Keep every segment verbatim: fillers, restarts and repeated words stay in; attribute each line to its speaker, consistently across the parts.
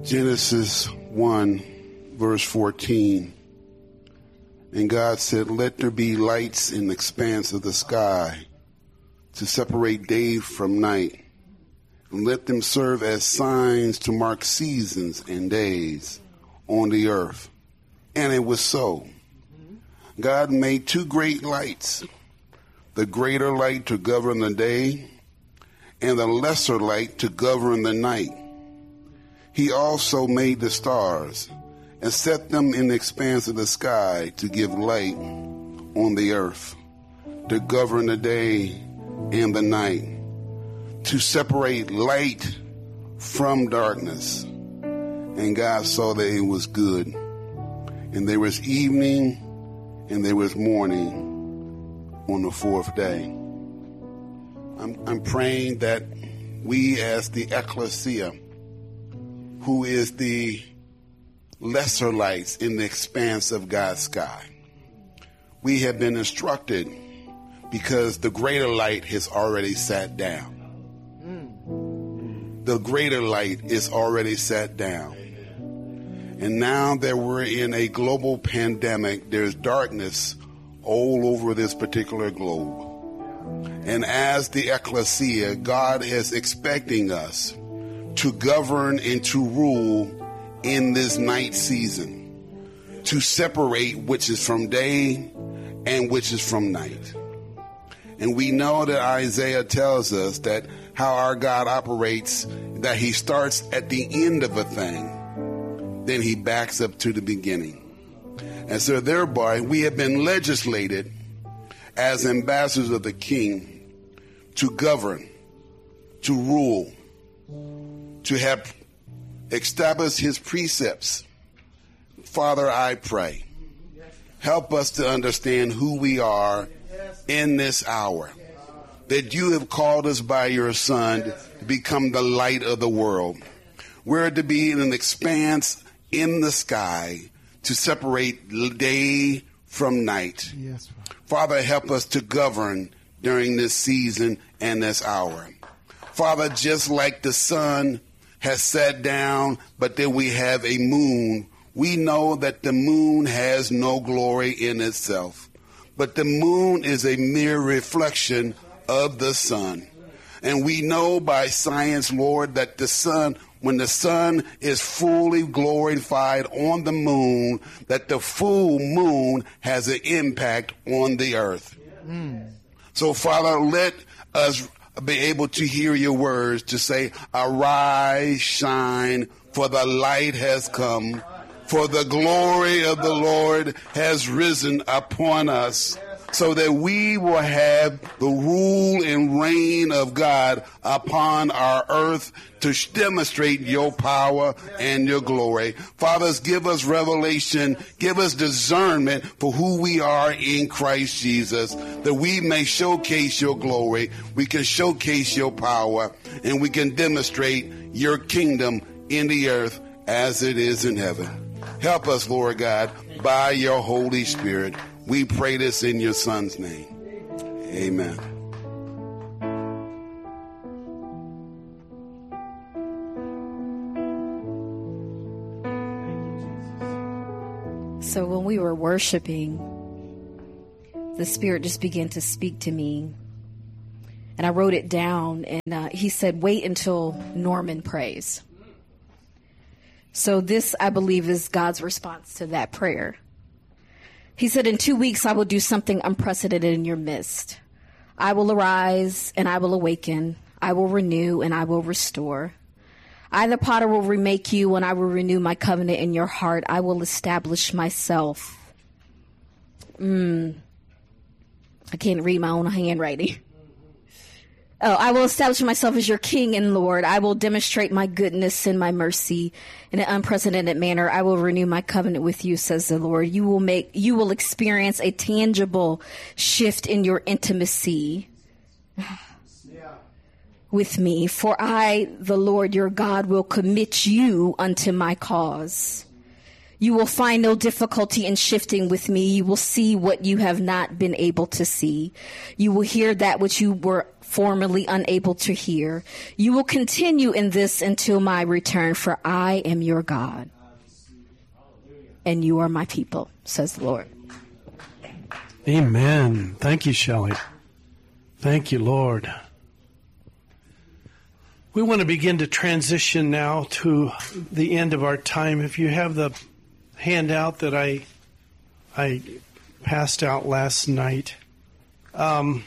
Speaker 1: Genesis one, verse fourteen. And God said, let there be lights in the expanse of the sky to separate day from night, and let them serve as signs to mark seasons and days on the earth. And it was so. God made two great lights, the greater light to govern the day, and the lesser light to govern the night. He also made the stars and set them in the expanse of the sky to give light on the earth, to govern the day and the night, to separate light from darkness. And God saw that it was good. And there was evening and there was morning on the fourth day. I'm, I'm praying that we as the ecclesia, who is the lesser lights in the expanse of God's sky, we have been instructed because the greater light has already sat down. The greater light is already sat down. And now that we're in a global pandemic, there's darkness all over this particular globe. And as the ecclesia, God is expecting us to govern and to rule in this night season, to separate which is from day and which is from night. And we know that Isaiah tells us that how our God operates, that he starts at the end of a thing, then he backs up to the beginning. And so thereby we have been legislated as ambassadors of the King to govern, to rule, to have established his precepts. Father, I pray, help us to understand who we are in this hour, that you have called us by your Son to become the light of the world. We're to be in an expanse in the sky to separate day from night. Yes, Father, help us to govern during this season and this hour. Father, just like the sun has sat down, but then we have a moon, we know that the moon has no glory in itself. But the moon is a mere reflection of the sun. And we know by science, Lord, that the sun, when the sun is fully glorified on the moon, that the full moon has an impact on the earth. Mm. So, Father, let us be able to hear your words to say, arise, shine, for the light has come, for the glory of the Lord has risen upon us, so that we will have the rule and reign of God upon our earth to demonstrate your power and your glory. Fathers, give us revelation, give us discernment for who we are in Christ Jesus, that we may showcase your glory, we can showcase your power, and we can demonstrate your kingdom in the earth as it is in heaven. Help us, Lord God, by your Holy Spirit. We pray this in your Son's name. Amen.
Speaker 2: So when we were worshiping, the Spirit just began to speak to me. And I wrote it down. And uh, he said, wait until Norman prays. So this, I believe, is God's response to that prayer. He said, in two weeks, I will do something unprecedented in your midst. I will arise and I will awaken. I will renew and I will restore. I, the potter, will remake you and I will renew my covenant in your heart. I will establish myself. Mm. I can't read my own handwriting. Oh, I will establish myself as your king and Lord. I will demonstrate my goodness and my mercy in an unprecedented manner. I will renew my covenant with you, says the Lord. You will make, you will experience a tangible shift in your intimacy with me. For I, the Lord your God, will commit you unto my cause. You will find no difficulty in shifting with me. You will see what you have not been able to see. You will hear that which you were formerly unable to hear. You will continue in this until my return, for I am your God, and you are my people, says the Lord.
Speaker 3: Amen. Thank you, Shelley. Thank you, Lord. We want to begin to transition now to the end of our time. If you have the handout that I I passed out last night, um,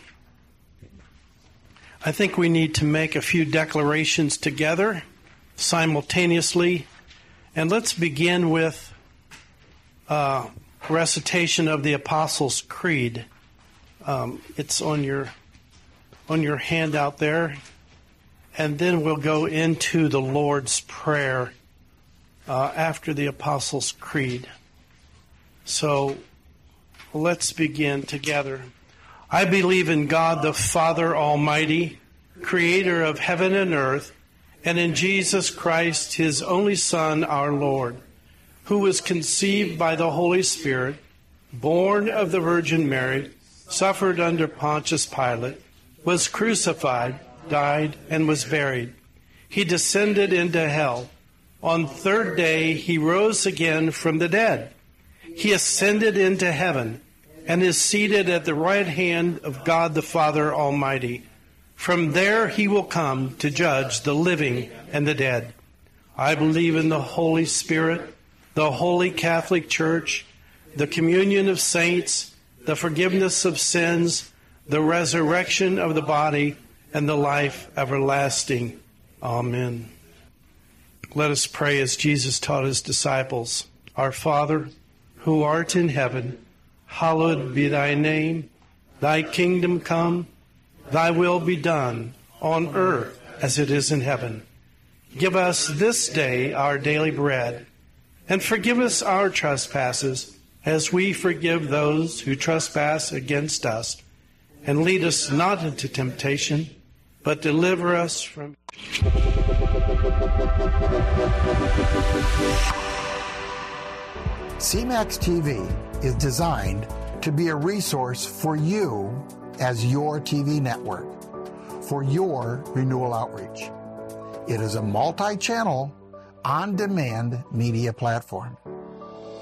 Speaker 3: I think we need to make a few declarations together simultaneously. And let's begin with uh, recitation of the Apostles' Creed. Um, it's on your on your handout there. And then we'll go into the Lord's Prayer uh, after the Apostles' Creed. So let's begin together. I believe in God the Father Almighty, creator of heaven and earth, and in Jesus Christ, his only Son, our Lord, who was conceived by the Holy Spirit, born of the Virgin Mary, suffered under Pontius Pilate, was crucified, died, and was buried. He descended into hell. On third day he rose again from the dead. He ascended into heaven and is seated at the right hand of God the Father Almighty. From there he will come to judge the living and the dead. I believe in the Holy Spirit, the Holy Catholic Church, the communion of saints, the forgiveness of sins, the resurrection of the body, and the life everlasting. Amen. Let us pray as Jesus taught his disciples. Our Father, who art in heaven, hallowed be thy name. Thy kingdom come, thy will be done, on earth as it is in heaven. Give us this day our daily bread, and forgive us our trespasses, as we forgive those who trespass against us. And lead us not into temptation, but deliver us from...
Speaker 4: C MAX T V is designed to be a resource for you as your T V network, for your renewal outreach. It is a multi-channel, on-demand media platform.